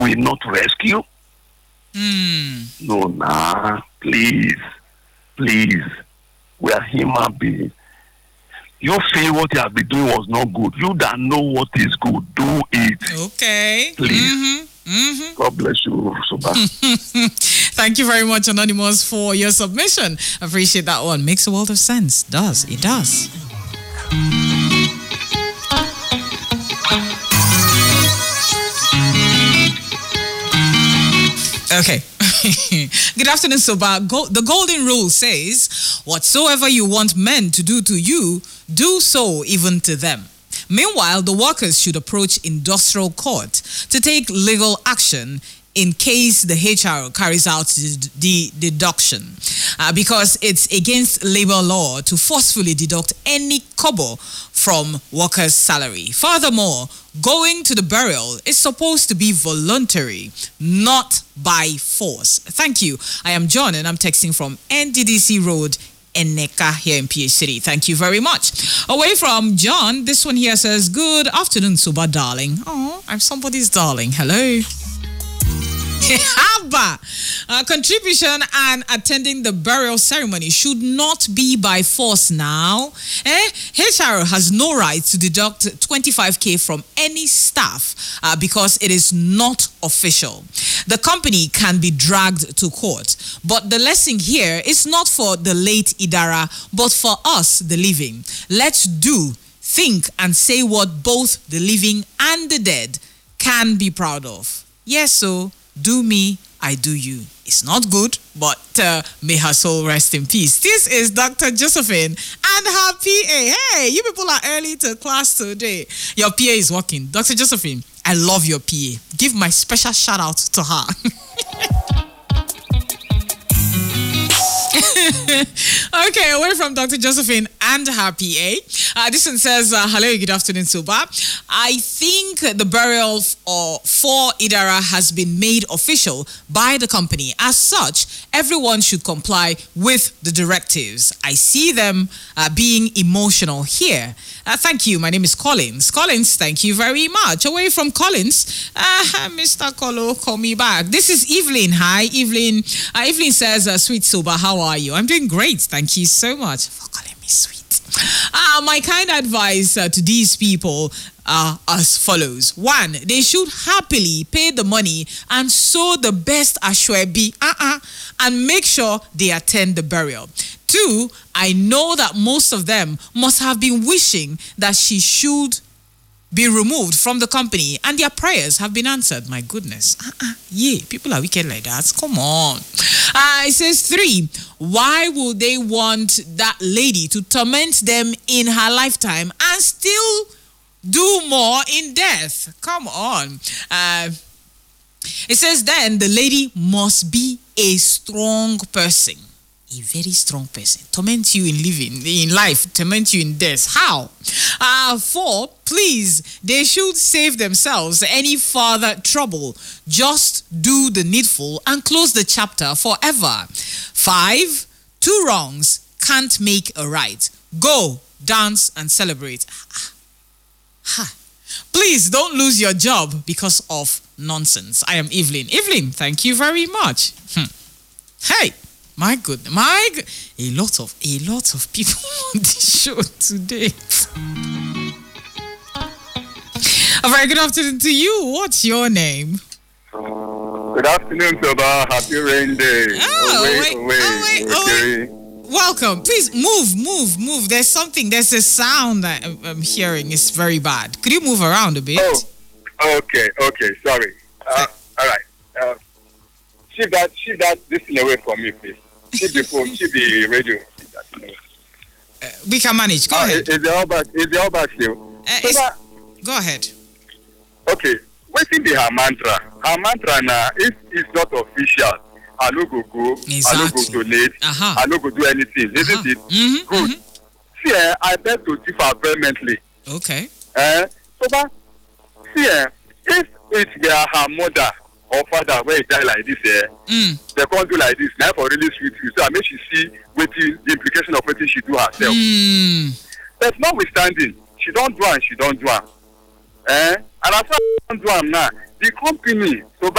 will not rescue? No, please. We are human beings. You feel what you have been doing was not good. You that know what is good, do it. Okay. Please. God bless you, Soba. Thank you very much, Anonymous, for your submission. Appreciate that one. Makes a world of sense. It does. Okay. Good afternoon, Soba. The golden rule says, whatsoever you want men to do to you, do so even to them. Meanwhile, the workers should approach industrial court to take legal action in case the HR carries out the deduction, because it's against labor law to forcefully deduct any kobo from workers' salary. Furthermore, going to the burial is supposed to be voluntary, not by force. Thank you. I am John, and I'm texting from NDDC Road, Eneka, here in PH City. Thank you very much. Away from John, this one here says, good afternoon, Soba darling. Oh, I'm somebody's darling. Hello. Contribution and attending the burial ceremony should not be by force now. HR has no right to deduct 25k from any staff because it is not official. The company can be dragged to court, but the lesson here is not for the late Idara, but for us, the living. Let's do, think, and say what both the living and the dead can be proud of. Yes, so do me, I do you. It's not good, but may her soul rest in peace. This is Dr. Josephine and her PA. Hey, you people are early to class today. Your PA is working. Dr. Josephine, I love your PA. Give my special shout out to her. Okay, away from Dr. Josephine and her PA. This one says, hello, good afternoon, Soba. I think the burial for Idara has been made official by the company. As such, everyone should comply with the directives. I see them being emotional here. Thank you. My name is Collins. Collins, thank you very much. Away from Collins, Mr. Kolo, call me back. This is Evelyn. Hi, Evelyn. Evelyn says, sweet Soba, how are you? I'm doing great. Thank you so much for calling me sweet. My kind advice to these people are as follows. 1, they should happily pay the money and sow the best ashwebi and make sure they attend the burial. 2, I know that most of them must have been wishing that she should be removed from the company, and their prayers have been answered. My goodness. Yeah, people are wicked like that. Come on. It says 3, why would they want that lady to torment them in her lifetime and still do more in death? Come on. It says then the lady must be a strong person. A very strong person. Torment you in life, torment you in death. How? 4, please, they should save themselves any further trouble. Just do the needful and close the chapter forever. 5, 2 wrongs can't make a right. Go, dance, and celebrate. Please don't lose your job because of nonsense. I am Evelyn. Evelyn, thank you very much. Hey. My goodness, a lot of people on this show today. A very good afternoon to you. What's your name? Good afternoon, Soba. Happy rain day. Wait. Welcome. Please move. There's a sound that I'm hearing. It's very bad. Could you move around a bit? Oh, okay. Sorry. All right. Shift that this thing away from me, please. Shift the phone, shift the radio. We can manage. Go ahead. Is the all back still? Go ahead. Okay. What's in her mantra? Her mantra now is not official. I no go. Exactly. I no go donate. I no go do anything. Isn't it? Mm-hmm, good. Mm-hmm. See, I beg to differ vehemently. Okay. So see, if it were her mother or father when he die like this, they can't do like this. Now for really sweet you. So I make she see what the implication of what she do herself. But notwithstanding, she don't do. And as far as she don't do now, the company, so